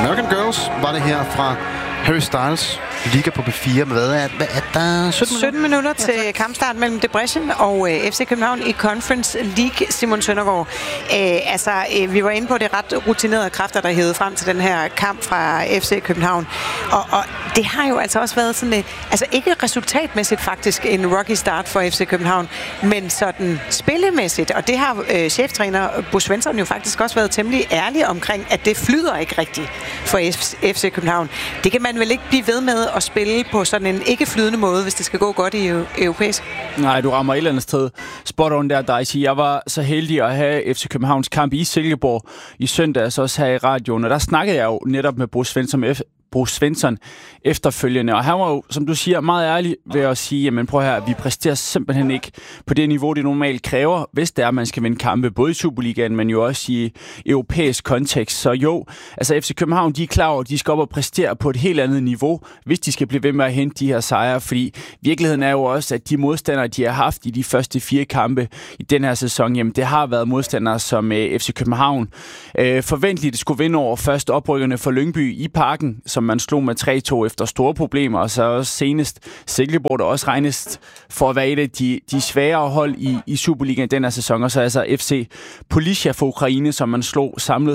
American Girls var det her fra Harry Styles. Ligger på B4 med hvad er der? 17 minutter til kampstart mellem Debrecen og FC København i Conference League. Simon Søndergaard. Vi var inde på det ret rutinerede kræfter, der hævede frem til den her kamp fra FC København. Og det har jo altså også været sådan, ikke resultatmæssigt faktisk en rocky start for FC København, men sådan spillemæssigt. Og det har cheftræner Bo Svensson jo faktisk også været temmelig ærlig omkring, at det flyder ikke rigtigt for FC København. Det kan man vel ikke blive ved med at spille på sådan en ikke-flydende måde, hvis det skal gå godt i europæisk? Nej, du rammer et eller andet sted. Spot on der, Daisy. Jeg var så heldig at have FC Københavns kamp i Silkeborg i søndags, også her i radioen, og der snakkede jeg jo netop med Bo Svensson efterfølgende, og han var jo, som du siger, meget ærlig ved at sige, jamen prøv her, vi præsterer simpelthen ikke på det niveau, det normalt kræver, hvis det er, at man skal vinde kampe, både i Superligaen, men jo også i europæisk kontekst. Så jo, altså FC København, de er klar over, at de skal op og præstere på et helt andet niveau, hvis de skal blive ved med at hente de her sejre, fordi virkeligheden er jo også, at de modstandere, de har haft i de første 4 kampe i den her sæson, jamen det har været modstandere som FC København. Forventeligt skulle vinde over først oprykkerne for Lyngby i Parken, som man slog med 3-2 efter store problemer, og så også senest Silkeborg, der også regnes for at være et af de sværere hold i Superligaen den her sæson, og så altså FC Polisia for Ukraine, som man slog samlet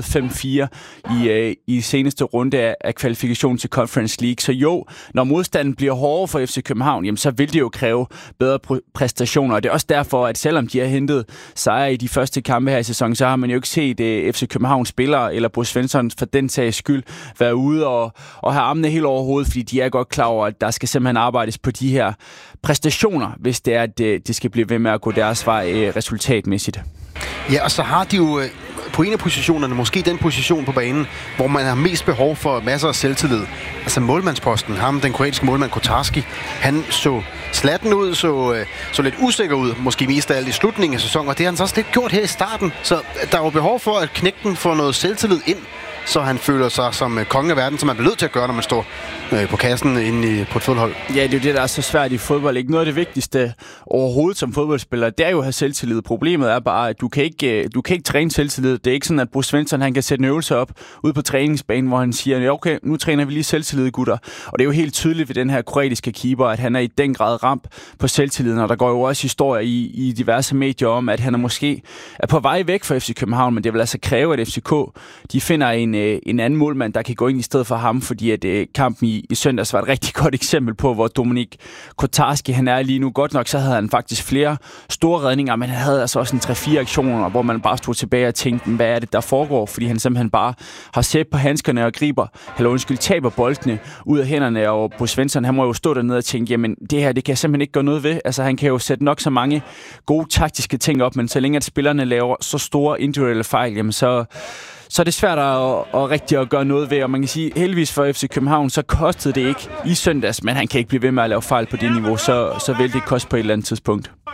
5-4 i seneste runde af kvalifikation til Conference League. Så jo, når modstanden bliver hårdere for FC København, jamen, så vil det jo kræve bedre præstationer, og det er også derfor, at selvom de har hentet sejre i de første kampe her i sæsonen, så har man jo ikke set FC Københavns spillere, eller Bo Svensson for den sags skyld, være ude og have armene helt over hovedet, fordi de er godt klar over, at der skal simpelthen arbejdes på de her præstationer, hvis det er, at det skal blive ved med at gå deres vej resultatmæssigt. Ja, og så har de jo på en af positionerne, måske den position på banen, hvor man har mest behov for masser af selvtillid. Altså målmandsposten, den kroatiske målmand Kotarski, han så slatten ud, så lidt usikker ud, måske mest af alt i slutningen af sæsonen, og det har han så også lidt gjort her i starten. Så der er jo behov for, at knægten får noget selvtillid ind, så han føler sig som konge af verden, som man bliver nødt til at gøre, når man står på kassen inde på et fodboldhold. Ja, det er jo det, der er så svært i fodbold. Ikke noget af det vigtigste overhovedet som fodboldspiller, det er jo at have selvtillid. Problemet er bare, at du kan ikke træne selvtillid. Det er ikke sådan, at Bo Svensson han kan sætte en øvelse op ude på træningsbanen, hvor han siger, okay, nu træner vi lige selvtillid, gutter. Og det er jo helt tydeligt ved den her kroatiske keeper, at han er i den grad ramt på selvtilliden. Og der går jo også historier i diverse medier om, at han måske er på vej væk fra FC København, men det vil altså kræve, at FCK de finder en anden målmand, der kan gå ind i stedet for ham, fordi at kampen i søndags var et rigtig godt eksempel på, hvor Dominik Kotarski han er lige nu. Godt nok, så havde han faktisk flere store redninger, men han havde altså også en 3-4 aktioner, hvor man bare stod tilbage og tænkte, hvad er det, der foregår? Fordi han simpelthen bare har sæt på handskerne og taber boldene ud af hænderne, og Bo Svensson, han må jo stå dernede og tænke, jamen det her, det kan jeg simpelthen ikke gøre noget ved. Altså han kan jo sætte nok så mange gode taktiske ting op, men så længe at spillerne laver så store individuelle fejl, jamen så er det svært at rigtig at gøre noget ved, og man kan sige, heldigvis for FC København, så kostede det ikke i søndags, men han kan ikke blive ved med at lave fejl på det niveau, så vil det koste på et eller andet tidspunkt.